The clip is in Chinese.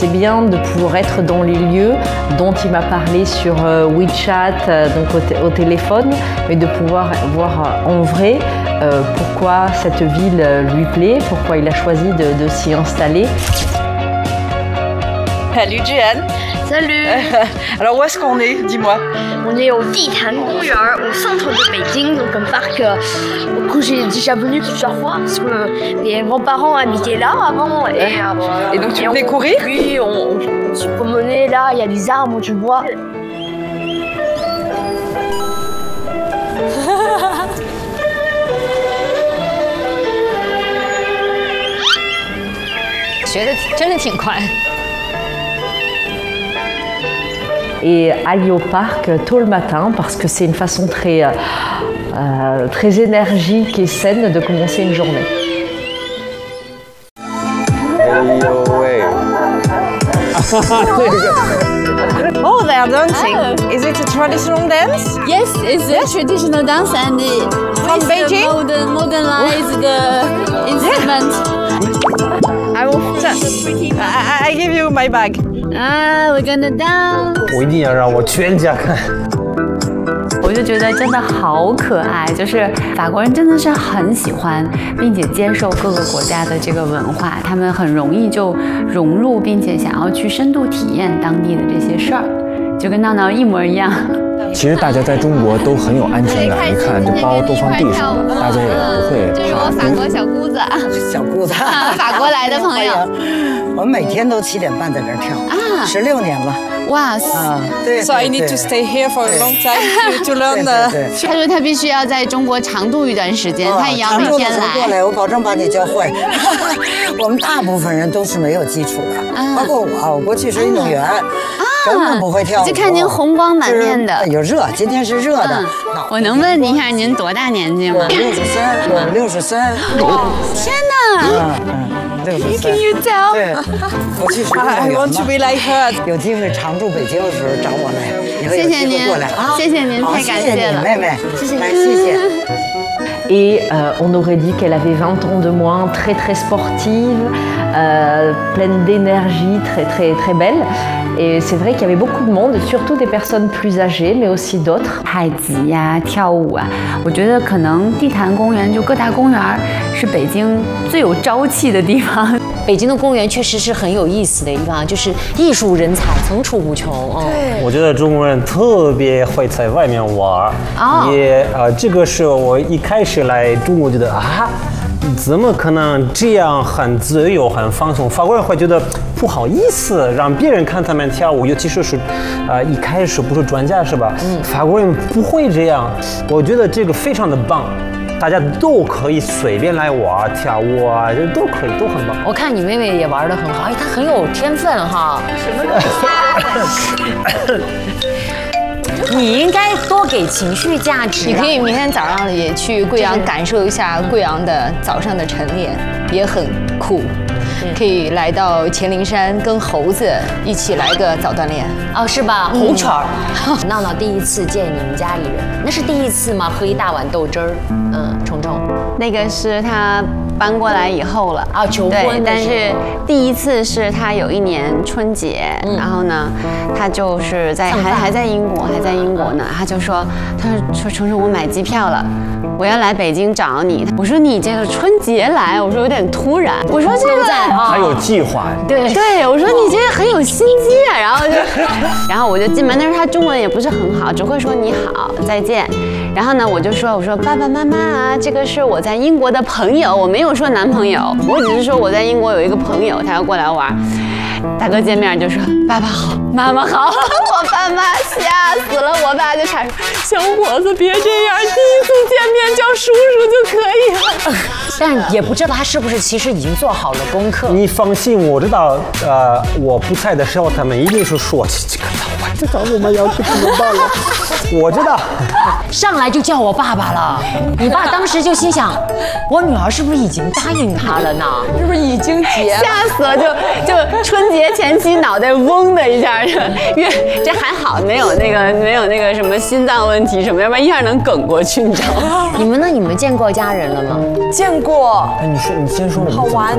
c'est bien de pouvoir être dans les lieux dont il m'a parlé sur WeChat, donc au téléphone, mais de pouvoir voir en vrai pourquoi cette ville lui plaît, pourquoi il a choisi de s'y installer. Salut Juan. Salut. Alors où est-ce qu'on est? Dis-moi. On est au Ditan公园, au centre de Beijing, donc un parc que j'ai déjà venu plusieurs fois parce que mes grands-parents habitaient là avant. Et donc tu venais courir? Oui, on se promenait là, il y a des arbres, tu vois. 学的真的挺快。 Et aller au parc tôt le matin parce que c'est une façon très énergique et saine de commencer une journée. Oh, they are dancing. Is it a traditional dance? Yes, it's a traditional dance and from Beijing. Modernized instrument. I will. I give you my bag. Ah, we're gonna dance. 我一定要让我全家看。 我就觉得真的好可爱，就是法国人真的是很喜欢并且接受各个国家的这个文化，他们很容易就融入，并且想要去深度体验当地的这些事儿，就跟闹闹一模一样。 其实大家在中国都很有安全感，你看这包都放地上了，大家也不会怕。 这是我法国小姑子， 小姑子， 法国来的朋友。 我们每天都7点半在这儿跳，16年了。 哇， 对。 So I need to stay here for a long time to learn the. 他说他必须要在中国长度一段时间，他也要每天来。 我保证把你教会。我们大部分人都是没有基础的，包括我，我过去是运动员，根本不会跳舞。 就看您红光满面的。 有热，今天是热的。 我能问您一下您多大年纪吗 ？63。 天哪！Can you tell？ 对，过去是运动员 I want to be like her。 有机会常驻北京的时候找我来， 谢谢您，谢谢您，太感谢了， 妹妹， 谢谢您， 谢谢。 Et on aurait dit qu'elle avait 20 ans de moins, très très sportive, pleine d'énergie, très belle. Et c'est vrai qu'il y avait beaucoup de monde, surtout des personnes plus âgées, mais aussi d'autres. 太极呀，跳舞啊，我觉得可能地坛公园就各大公园是北京最有朝气的地方。 北京的公园确实是很有意思的地方，就是艺术人才层出不穷。 对，我觉得中国人特别会在外面玩，也这个是我一开始来中国觉得怎么可能这样很自由、很放松？法国人会觉得不好意思让别人看他们跳舞，尤其是一开始不是专家是吧？法国人不会这样，我觉得这个非常的棒。 大家都可以随便来玩跳舞啊，都可以，都很棒。 我看你妹妹也玩得很好，哎，她很有天分哈。什么？你应该多给情绪价值。 你可以明天早上也去贵阳感受一下贵阳的早上的晨练，也很酷。 可以来到乾陵山跟猴子一起来个早锻炼哦，是吧？猴犬儿，闹闹第一次见你们家里人，那是第一次吗？喝一大碗豆汁儿，虫虫， 那个是他搬过来以后了啊，求婚的。 但是第一次是他有一年春节，然后呢，他就是还在英国呢，他说虫虫我买机票了。 我要来北京找你，我说你这个春节来，我说有点突然，我说这个还有计划， 对，我说你这个很有心机啊，然后我就进门，但是他中文也不是很好，只会说你好，再见。然后呢，我说爸爸妈妈啊，这个是我在英国的朋友，我没有说男朋友，我只是说我在英国有一个朋友，他要过来玩。 大哥见面就说：“爸爸好，妈妈好。”我爸妈吓死了，我爸就喊：“小伙子别这样，第一次见面叫叔叔就可以了。” 但也不知道他是不是其实已经做好了功课。 你放心，我知道，我不在的时候，他们一定是说这个我知道我们要去怎么办了。我知道， 上来就叫我爸爸了。你爸当时就心想，我女儿是不是已经答应他了呢？ 是不是已经结了？ 吓死了，就春节前期脑袋嗡的一下，这还好没有那个什么心脏问题什么，要不然一下能梗过去，你知道吗？ 你们呢？你们见过家人了吗？ 见过。 哎，你先说我们好玩。